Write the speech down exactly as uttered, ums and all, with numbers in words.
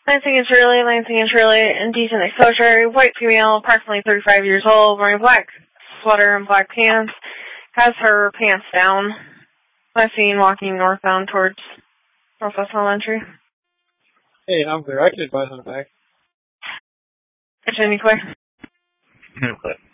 Lansing and Shirley, Lansing and Shirley, indecent exposure, white female, approximately thirty-five years old, wearing black sweater and black pants, has her pants down. Last seen walking northbound towards Northwest Elementary. Hey, I'm clear. I can advise on the back. Is any clear? No clear.